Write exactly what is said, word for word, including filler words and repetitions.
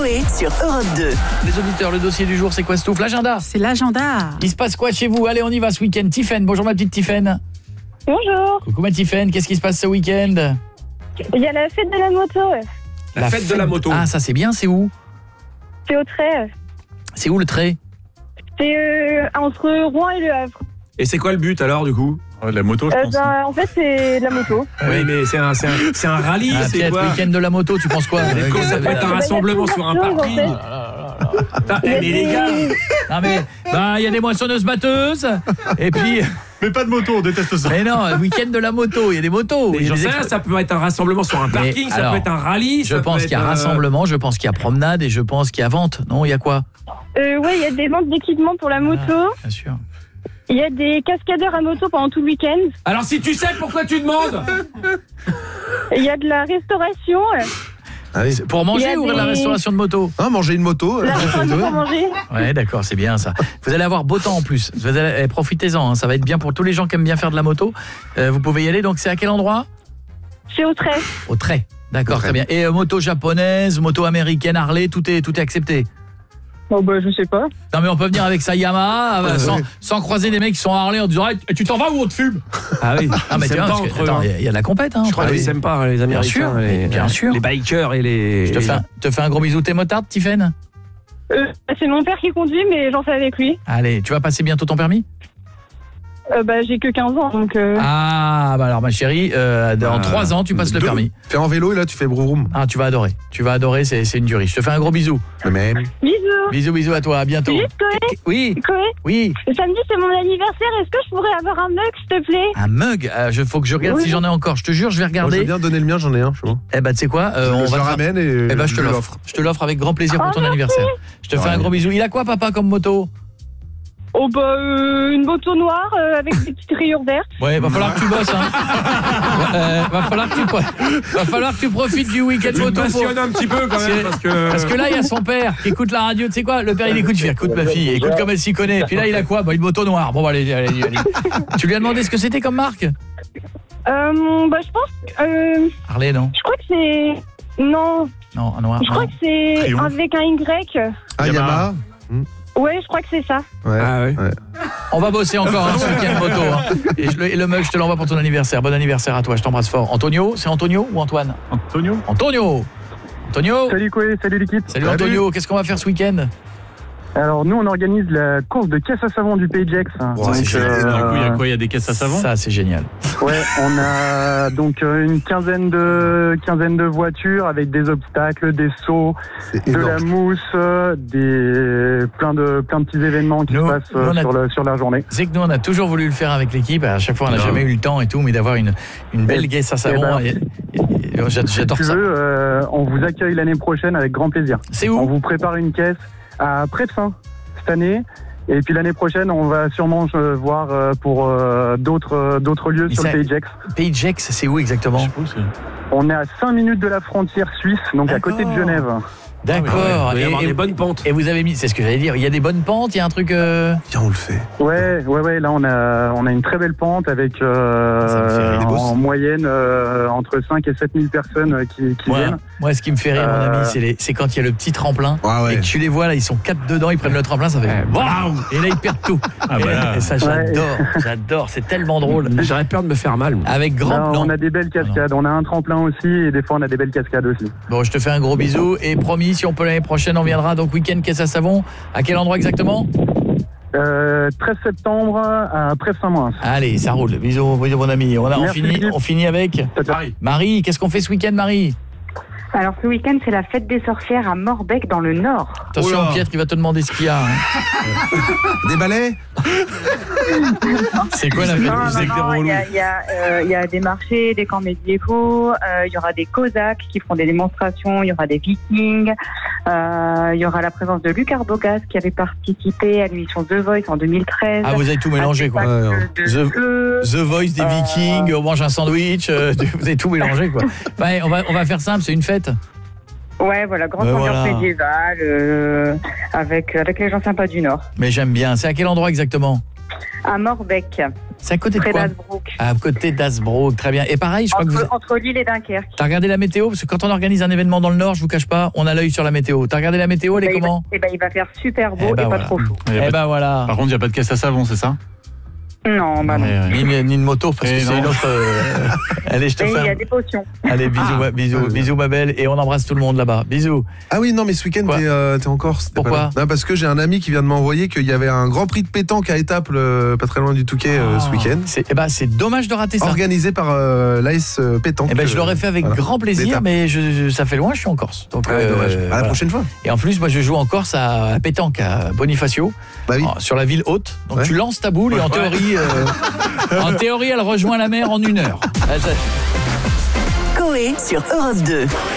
Coé sur Europe deux. Les auditeurs, le dossier du jour, c'est quoi, Stouff? L'agenda. C'est l'agenda. Il se passe quoi chez vous? Allez, on y va ce week-end. Tiffaine, bonjour ma petite Tiffaine. Bonjour. Coucou ma Tiffaine, qu'est-ce qui se passe ce week-end? Il y a la fête de la moto. La, la fête, fête de la moto. Ah, ça c'est bien, c'est où? C'est au Trait. C'est où le Trait? C'est euh, entre Rouen et Le Havre. Et c'est quoi le but alors du coup? La moto, je euh, pense. ben, en fait, c'est la moto. Oui, mais c'est un, c'est un, c'est un rallye, ah, c'est quoi? Week-end de la moto, tu penses quoi? Mais quand ça peut être un rassemblement sur un parking. En fait. Ah, mais les gars, non mais, bah il y a des moissonneuses batteuses. Et puis. Mais pas de moto, on déteste ça. Mais non, week-end de la moto, il y a des motos. J'en sais rien, ça peut être un rassemblement sur un parking, mais ça alors, peut être un rallye. Je pense qu'il y a euh... rassemblement, je pense qu'il y a promenade et je pense qu'il y a vente. Non, il y a quoi? euh, Ouais, il y a des ventes d'équipements pour la moto. Ah, bien sûr. Il y a des cascadeurs à moto pendant tout le week-end. Alors si tu sais, pourquoi tu demandes? Il y a de la restauration. Ah oui. Pour manger ou des... la restauration de moto? Ah, manger une moto. La restauration pour manger. Ouais, d'accord, c'est bien ça. Vous allez avoir beau temps en plus. Vous allez, eh, profitez-en, hein, ça va être bien pour tous les gens qui aiment bien faire de la moto. Euh, vous pouvez y aller, donc c'est à quel endroit? C'est au Trait. Au Trait, d'accord, très bien. Et euh, moto japonaise, moto américaine, Harley, tout est, tout est accepté? Oh bah je sais pas. Non mais on peut venir avec sa Yamaha euh, ouais, sans, ouais. sans croiser des mecs qui sont à Harley en disant hey, tu t'en vas ou on te fume? Ah oui. Ah mais tiens, il y, y a de la compète hein. Je crois qu'ils s'aiment pas les Américains, bien sûr, les, bien sûr. les bikers et les. Je te fais un, te fais un gros bisou, t'es motard, Tiffaine? Euh, c'est mon père qui conduit, mais j'en fais avec lui. Allez, tu vas passer bientôt ton permis? Euh, bah j'ai que quinze ans donc. Euh... Ah bah alors ma chérie, euh, dans trois ans tu passes le Deux. permis. Fais en vélo et là tu fais broum. Ah tu vas adorer, tu vas adorer, c'est c'est une durie. Je te fais un gros bisou. Même. Bisous. Bisous bisous à toi, à bientôt. Juste Coé. Oui. Coé. Oui. Samedi c'est mon anniversaire. Est-ce que je pourrais avoir un mug s'il te plaît? Un mug, euh, je faut que je regarde oui. si j'en ai encore. Je te jure, je vais Moi, regarder. je veux bien donner le mien, j'en ai un, je vois. Eh bah tu sais quoi, euh, on je va le te... ramène et eh ben, je te je l'offre. Je te l'offre avec grand plaisir pour oh, ton merci. anniversaire. Je te Oh, fais un ouais. gros bisou. Il a quoi papa comme moto? Oh bah euh, une moto noire euh, avec des petites rayures vertes. Ouais, va falloir que tu bosses hein. euh, va falloir que tu va falloir que tu profites du week-end Tu me moto. passionnes un petit peu quand même parce que Parce que là il y a son père qui écoute la radio, tu sais quoi? Le père il écoute, je fais écoute ma fille, écoute comme elle s'y connaît. Puis là il a quoi? Bah une moto noire. Bon bah, allez, allez, allez. Tu lui as demandé ce que c'était comme marque? Euh, bah je pense euh, Harley non? je crois que c'est non, Non, un noir. je crois non. que c'est Triomphe. avec un Y. Ah, Yamaha. Ouais, je crois que c'est ça. Ouais. Ah ouais. ouais. On va bosser encore hein, ce week-end moto hein. Et, je, le, et le mug je te l'envoie pour ton anniversaire. Bon anniversaire à toi, je t'embrasse fort. Antonio, c'est Antonio ou Antoine? Antonio. Antonio. Antonio. Salut Coé, salut l'équipe. Salut Antonio, qu'est-ce qu'on va faire ce week-end? Alors nous on organise la course de caisse à savon du Pays de Gex. Wow, Donc, c'est euh, Du coup, il y a quoi? Il y a des caisses à savon? Ça c'est génial. Ouais, on a donc euh, une quinzaine de quinzaine de voitures avec des obstacles, des sauts, C'est de la énorme. mousse, euh, des plein de plein de petits événements qui Nous, se passent nous, euh, on a- sur, le, sur la journée. C'est que nous on a toujours voulu le faire avec l'équipe, à chaque fois on n'a Non. jamais eu le temps et tout, mais d'avoir une, une belle caisse à savon, ben, et- et- et j'a- Si j'adore tu ça. veux, euh, on vous accueille l'année prochaine avec grand plaisir. C'est On où? vous prépare une caisse à Près-de-Fin cette année. Et puis l'année prochaine, on va sûrement euh, voir euh, pour euh, d'autres euh, d'autres lieux Mais sur ça- le Pays de Gex. Pays de Gex, c'est où exactement? Je suppose que- On est à cinq minutes de la frontière suisse, donc à côté de D'accord. Genève. D'accord. Il va y Et, avoir et- des bonnes pentes. et vous avez mis, c'est ce que j'allais dire, il y a des bonnes pentes, il y a un truc... euh, Tiens, on le fait. Ouais, ouais, ouais. Là, on a on a une très belle pente avec Ça me fait euh, rire. en moyenne euh, entre cinq et sept mille personnes euh, qui, qui moi, viennent. moi, ce qui me fait rire, mon Euh, ami, c'est les- c'est quand il y a le petit tremplin, Ah ouais. et que tu les vois là, ils sont quatre dedans, ils prennent le tremplin, ça fait... Waouh. Et là, ils perdent tout. Ah et, bah là. et ça, j'adore, j'adore, c'est tellement drôle. J'aurais peur de me faire mal. moi. Avec grand... Là, non. on a des belles cascades. On a un tremplin aussi et des fois on a des belles cascades aussi. Bon, je te fais un gros bisou et promis, si on peut l'année prochaine, on viendra donc week-end caisse à savon. À quel endroit exactement? Euh, treize septembre à Près-Saint-Moins. Allez, ça roule. Bisous, bisous mon ami. On a on Merci, finit, Philippe. on finit avec Marie. Marie. Qu'est-ce qu'on fait ce week-end, Marie? Alors ce week-end, c'est la fête des sorcières à Morbec dans le Nord. Attention, Oh là. Pietre, il va te demander ce qu'il y a. hein. Des balais? C'est quoi la fête? Non, Vous êtes non, des non, il relous. y a, il y, a, euh, il y a des marchés, des camps médiévaux, euh, il y aura des Cosaques qui feront des démonstrations, il y aura des Vikings, euh, il y aura la présence de Luc Arbogast qui avait participé à l'émission The Voice en deux mille treize. Ah, vous avez tout mélangé, quoi. Un Ouais, spectacle de The- jeux. The Voice des Euh, Vikings, on mange un sandwich, euh, vous avez tout mélangé, quoi. Enfin, on va, on va faire simple, c'est une fête. Ouais, voilà, grande Ben ambiance voilà. médiévale, euh, avec, avec les gens sympas du Nord. Mais j'aime bien. C'est à quel endroit exactement? À Morbec. C'est à côté de Près quoi? d'Hazebrouck. À côté d'Hazebrouck, très bien. Et pareil, je crois Entre, que vous... entre Lille et Dunkerque. T'as regardé la météo? Parce que quand on organise un événement dans le Nord, je vous cache pas, on a l'œil sur la météo. T'as regardé la météo, elle est Eh ben, comment? il va, eh ben, il va faire super beau Eh ben et voilà. pas trop chaud. Il y a Eh pas de- ben voilà. Par contre, il n'y a pas de caisse à savon, c'est ça? Non, bah non. Ouais, ouais. Ni, ni- ni de moto, parce Eh que c'est non. une autre... euh, Allez, je te Et il y fais a un... des potions. Allez, bisous, Ah. ma- bisous, bisous ma belle. Et on embrasse tout le monde là-bas. Bisous. Ah oui, non, mais ce week-end, Quoi t'es euh, t'es en Corse. t'es Pourquoi pas là. Non, parce que j'ai un ami qui vient de m'envoyer qu'il y avait un grand prix de pétanque à Étaples, euh, pas très loin du Touquet, euh, ce Ah. week-end. C'est eh ben, c'est dommage de rater ça. Organisé par euh, l'A S Pétanque. Eh ben, je l'aurais fait avec Voilà. grand plaisir, L'étape. mais je, je- ça fait loin, je suis en Corse. Donc, Ouais, euh, dommage. À la voilà. prochaine fois. Et en plus, moi, je joue en Corse à, à Pétanque, à Bonifacio, Bah oui. en- sur la ville haute. Donc, Ouais. tu lances ta boule et en théorie, euh, en théorie, elle rejoint la mer en une heure. Ah, ça- Coé sur Europe deux.